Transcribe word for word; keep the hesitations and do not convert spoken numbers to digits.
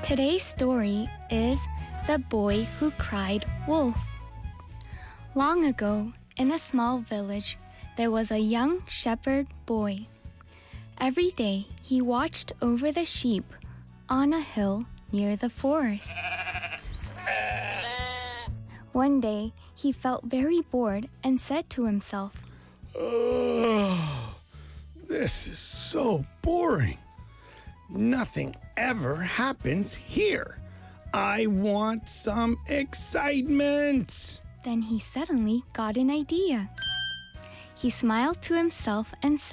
Today's story is The Boy Who Cried Wolf. Long ago, in a small village, there was a young shepherd boy. Every day, he watched over the sheep on a hill near the forest. One day, he felt very bored and said to himself, "Oh, this is so boring. Nothing ever happens here. I want some excitement." Then he suddenly got an idea. He smiled to himself and said,